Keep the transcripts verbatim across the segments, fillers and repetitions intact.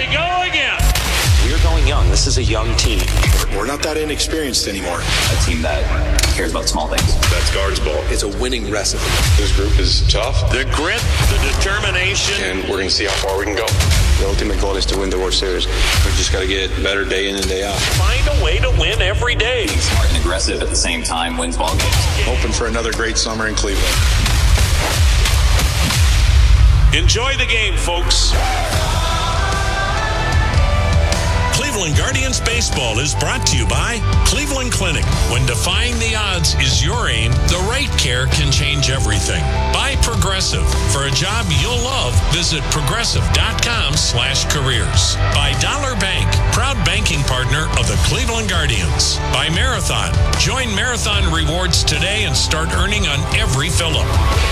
we go again. We're going young. This is a young team. We're not that inexperienced anymore. A team that cares about small things. That's Guards ball. It's a winning recipe. This group is tough. The grit, the determination. And we're going to see how far we can go. The ultimate goal is to win the World Series. We just got to get better day in and day out. Find a way to win every day. Being smart and aggressive at the same time wins ball games. Hoping for another great summer in Cleveland. Enjoy the game, folks. Cleveland Guardians Baseball is brought to you by Cleveland Clinic. When defying the odds is your aim, the right care can change everything. By Progressive. For a job you'll love, visit progressive.com slash careers. By Dollar Bank, proud banking partner of the Cleveland Guardians. By Marathon. Join Marathon Rewards today and start earning on every fill-up.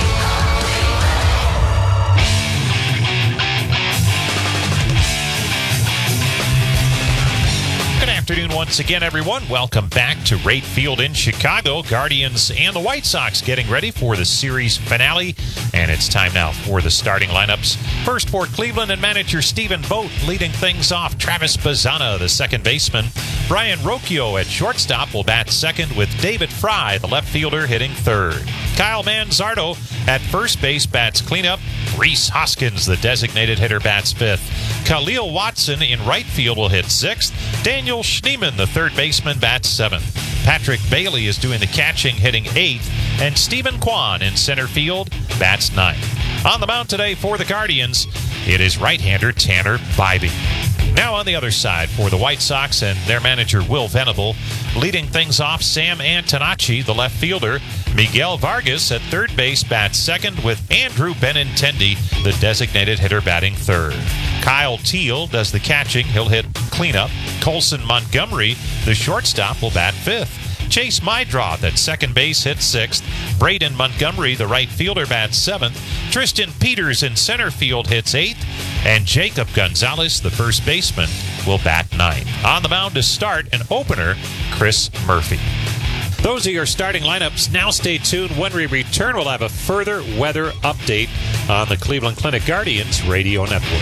Afternoon once again, everyone. Welcome back to Rate Field in Chicago. Guardians and the White Sox getting ready for the series finale, and it's time now for the starting lineups. First for Cleveland and manager Stephen Vogt leading things off. Travis Bazzana, the second baseman. Brian Rocchio at shortstop will bat second with David Fry, the left fielder, hitting third. Kyle Manzardo at first base bats cleanup. Rhys Hoskins, the designated hitter, bats fifth. Khalil Watson in right field will hit sixth. Daniel Schneemann, the third baseman, bats seventh. Patrick Bailey is doing the catching, hitting eighth. And Stephen Kwan in center field bats ninth. On the mound today for the Guardians, it is right-hander Tanner Bibee. Now on the other side for the White Sox and their manager Will Venable. Leading things off, Sam Antonacci, the left fielder. Miguel Vargas at third base bats second with Andrew Benintendi, the designated hitter, batting third. Kyle Teal does the catching. He'll hit cleanup. Colson Montgomery, the shortstop, will bat fifth. Chase Mydroth at second base hits sixth. Braden Montgomery, the right fielder, bats seventh. Tristan Peters in center field hits eighth. And Jacob Gonzalez, the first baseman, will bat ninth. On the mound to start, an opener, Chris Murphy. Those are your starting lineups. Now stay tuned. When we return, we'll have a further weather update on the Cleveland Clinic Guardians Radio Network.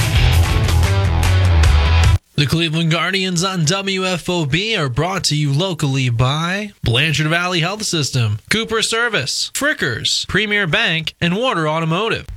The Cleveland Guardians on W F O B are brought to you locally by Blanchard Valley Health System, Cooper Service, Frickers, Premier Bank, and Water Automotive.